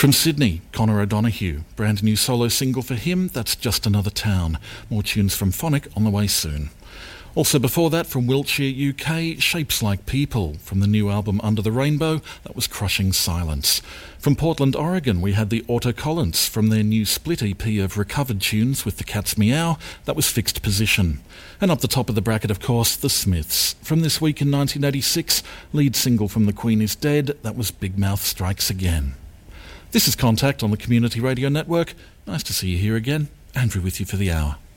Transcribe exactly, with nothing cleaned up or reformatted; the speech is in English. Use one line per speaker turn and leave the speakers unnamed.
From Sydney, Connor O'Donoghue. Brand new solo single for him, that's Just Another Town. More tunes from Phonic on the way soon. Also before that, from Wiltshire, U K, Shapes Like People. From the new album Under the Rainbow, that was Crushing Silence. From Portland, Oregon, we had the Auto Collins. From their new split E P of recovered tunes with the Cat's Meow, that was Fixed Position. And up the top of the bracket, of course, The Smiths. From this week in nineteen eighty-six, lead single from The Queen is Dead, that was Big Mouth Strikes Again. This is Contact on the Community Radio Network. Nice to see you here again. Andrew with you for the hour.